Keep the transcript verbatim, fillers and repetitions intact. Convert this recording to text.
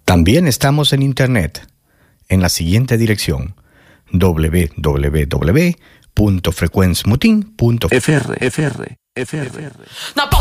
También estamos en Internet, en la siguiente dirección: doble u doble u doble u punto frecuencia motín punto f r.